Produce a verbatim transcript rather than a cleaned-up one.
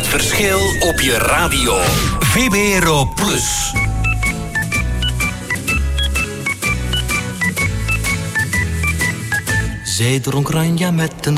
verschil op je radio. V B R O Plus. Zij dronk Ranja met een